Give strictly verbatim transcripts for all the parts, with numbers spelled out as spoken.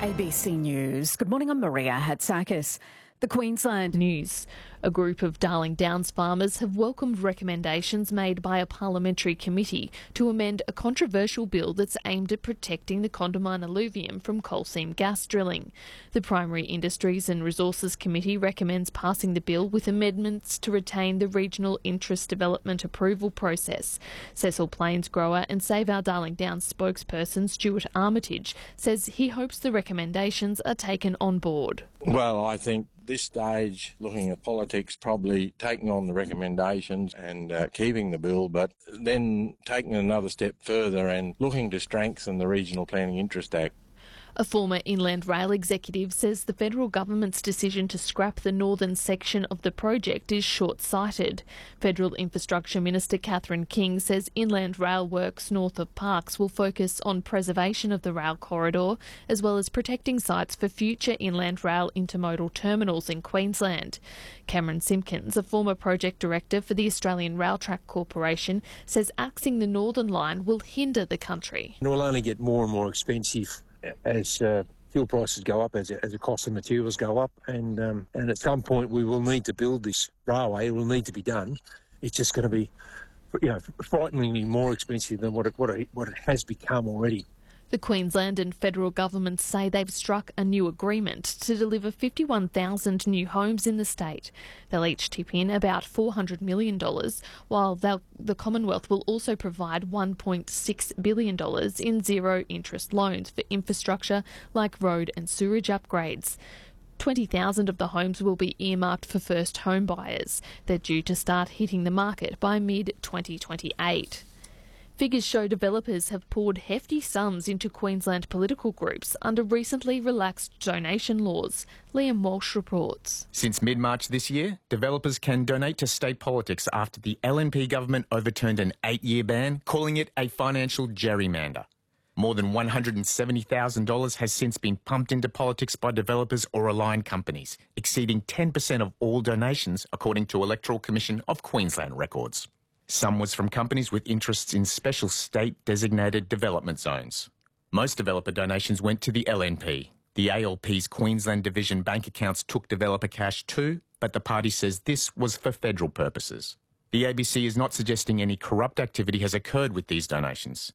A B C News. Good morning, I'm Maria Hatzakis. The Queensland News. A group of Darling Downs farmers have welcomed recommendations made by a parliamentary committee to amend a controversial bill that's aimed at protecting the Condamine alluvium from coal seam gas drilling. The Primary Industries and Resources Committee recommends passing the bill with amendments to retain the regional interest development approval process. Cecil Plains grower and Save Our Darling Downs spokesperson Stuart Armitage says he hopes the recommendations are taken on board. Well, I think this stage, looking at politics, probably taking on the recommendations and uh, keeping the bill, but then taking another step further and looking to strengthen the Regional Planning Interest Act. A former Inland Rail executive says the federal government's decision to scrap the northern section of the project is short-sighted. Federal Infrastructure Minister Catherine King says Inland Rail works north of Parkes will focus on preservation of the rail corridor as well as protecting sites for future Inland Rail intermodal terminals in Queensland. Cameron Simpkins, a former project director for the Australian Rail Track Corporation, says axing the northern line will hinder the country. It will only get more and more expensive as uh, fuel prices go up, as, as the cost of materials go up, and um, and at some point we will need to build this railway. It will need to be done. It's just going to be, you know, frighteningly more expensive than what it what it, what it has become already. The Queensland and federal governments say they've struck a new agreement to deliver fifty-one thousand new homes in the state. They'll each tip in about four hundred million dollars, while the Commonwealth will also provide one point six billion dollars in zero-interest loans for infrastructure like road and sewerage upgrades. twenty thousand of the homes will be earmarked for first home buyers. They're due to start hitting the market by mid twenty twenty-eight. Figures show developers have poured hefty sums into Queensland political groups under recently relaxed donation laws. Liam Walsh reports. Since mid-March this year, developers can donate to state politics after the L N P government overturned an eight-year ban, calling it a financial gerrymander. More than one hundred seventy thousand dollars has since been pumped into politics by developers or aligned companies, exceeding ten percent of all donations, according to Electoral Commission of Queensland records. Some was from companies with interests in special state-designated development zones. Most developer donations went to the L N P. The A L P's Queensland Division bank accounts took developer cash too, but the party says this was for federal purposes. The A B C is not suggesting any corrupt activity has occurred with these donations.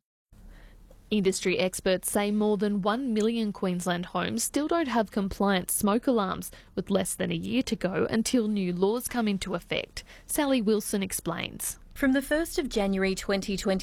Industry experts say more than one million Queensland homes still don't have compliant smoke alarms, with less than a year to go until new laws come into effect. Sally Wilson explains. From the first of January twenty twenty